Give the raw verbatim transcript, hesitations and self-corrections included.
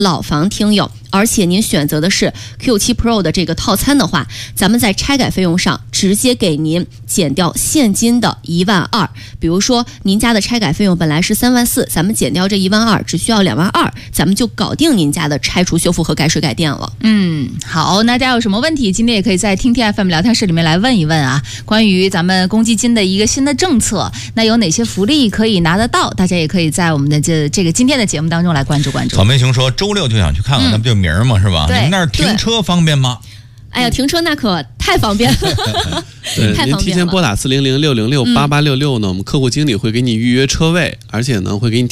老房听友，而且您选择的是 Q 七 Pro 的这个套餐的话，咱们在拆改费用上直接给您减掉现金的一万二。比如说您家的拆改费用本来是三万四，咱们减掉这一万二，只需要两万二，咱们就搞定您家的拆除修复和改水改电了。 嗯，好，那大家有什么问题，今天也可以在听听 F M 聊天室里面来问一问啊。关于咱们公积金的一个新的政策，那有哪些福利可以拿得到？大家也可以在我们的这这个今天的节目当中来关注关注。 草莓熊说周六就想去看看，那、嗯、不就名儿嘛，是吧？你们那儿停车方便吗？ 哎呀，停车那可太方便了。 对，您提前拨打四零零六零六八八六六呢，我们客户经理会给你预约车位，而且呢会给你